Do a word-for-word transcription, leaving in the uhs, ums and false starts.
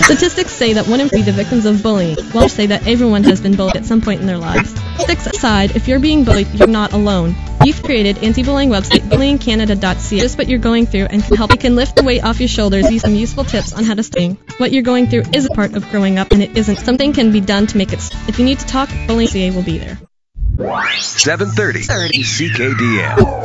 Statistics say that one in three be the victims of bullying, while others say that everyone has been bullied at some point in their lives. Statistics aside, if you're being bullied, you're not alone. You've created anti-bullying website bullying canada dot c a. Just what you're going through and can help. You can lift the weight off your shoulders. Use some useful tips on how to stop bullying. What you're going through is a part of growing up, and it isn't. Something can be done to make it stop. If you need to talk, Bullying C A will be there. seven thirty C K D M.